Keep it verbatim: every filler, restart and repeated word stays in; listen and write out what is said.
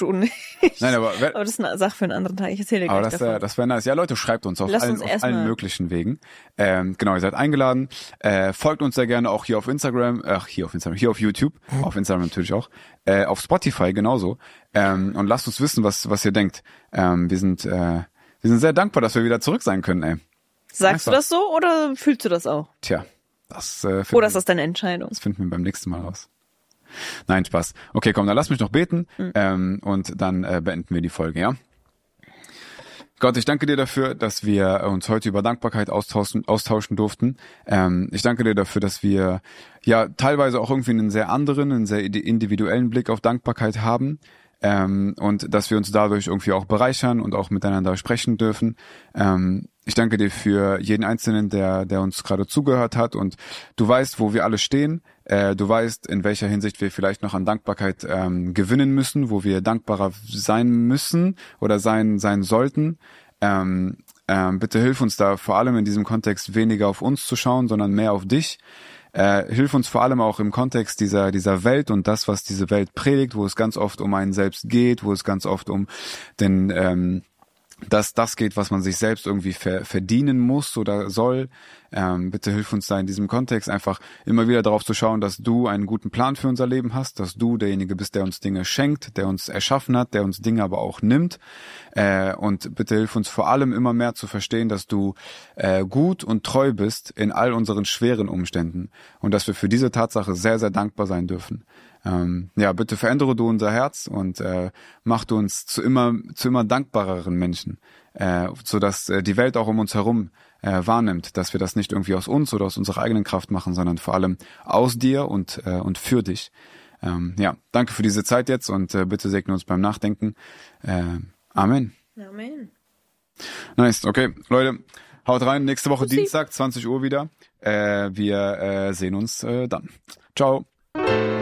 du nicht. Nein, aber, aber das ist eine Sache für einen anderen Tag. Ich erzähle dir aber gleich das, davon. Äh, das wäre nice. Ja, Leute, schreibt uns auf, Lasst allen, uns auf allen mal. möglichen Wegen. Ähm, genau, ihr seid eingeladen. Äh, folgt uns sehr gerne auch hier auf Instagram, ach, hier auf Instagram, hier auf YouTube, mhm. auf Instagram natürlich auch, äh, auf Spotify genauso. Ähm, und lasst uns wissen, was was ihr denkt. Ähm, wir sind äh, wir sind sehr dankbar, dass wir wieder zurück sein können, ey. Sagst Einfach. du das so oder fühlst du das auch? Tja, das äh, Oder ist das deine Entscheidung? Das finden wir beim nächsten Mal raus. Nein, Spaß. Okay, komm, dann lass mich noch beten mhm. ähm, und dann äh, beenden wir die Folge, ja? Gott, ich danke dir dafür, dass wir uns heute über Dankbarkeit austauschen, austauschen durften. Ähm, ich danke dir dafür, dass wir ja teilweise auch irgendwie einen sehr anderen, einen sehr individuellen Blick auf Dankbarkeit haben. Ähm, und dass wir uns dadurch irgendwie auch bereichern und auch miteinander sprechen dürfen. Ähm, ich danke dir für jeden Einzelnen, der der uns gerade zugehört hat, und du weißt, wo wir alle stehen. Äh, du weißt, in welcher Hinsicht wir vielleicht noch an Dankbarkeit ähm, gewinnen müssen, wo wir dankbarer sein müssen oder sein sein sollten. Ähm, ähm, bitte hilf uns da vor allem in diesem Kontext weniger auf uns zu schauen, sondern mehr auf dich. Äh, hilf uns vor allem auch im Kontext dieser dieser Welt und das, was diese Welt predigt, wo es ganz oft um einen selbst geht, wo es ganz oft um den ähm, dass das geht, was man sich selbst irgendwie ver- verdienen muss oder soll. Ähm, bitte hilf uns da in diesem Kontext einfach immer wieder darauf zu schauen, dass du einen guten Plan für unser Leben hast, dass du derjenige bist, der uns Dinge schenkt, der uns erschaffen hat, der uns Dinge aber auch nimmt. Äh, und bitte hilf uns vor allem immer mehr zu verstehen, dass du äh, gut und treu bist in all unseren schweren Umständen und dass wir für diese Tatsache sehr, sehr dankbar sein dürfen. Ähm, ja, bitte verändere du unser Herz und äh, mach du uns zu immer zu immer dankbareren Menschen, äh, sodass äh, die Welt auch um uns herum äh, wahrnimmt, dass wir das nicht irgendwie aus uns oder aus unserer eigenen Kraft machen, sondern vor allem aus dir und äh, und für dich. Ähm, ja, danke für diese Zeit jetzt und äh, bitte segne uns beim Nachdenken. Äh, Amen. Amen. Nice, okay, Leute, haut rein. Nächste Woche Bussi. Dienstag, zwanzig Uhr wieder. Äh, wir äh, sehen uns äh, dann. Ciao.